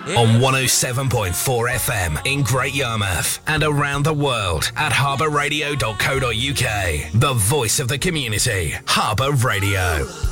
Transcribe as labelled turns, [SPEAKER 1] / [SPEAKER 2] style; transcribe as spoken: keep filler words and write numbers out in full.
[SPEAKER 1] on one oh seven point four F M in Great Yarmouth and around the world at harbour radio dot co dot uk. The voice of the community, Harbour Radio.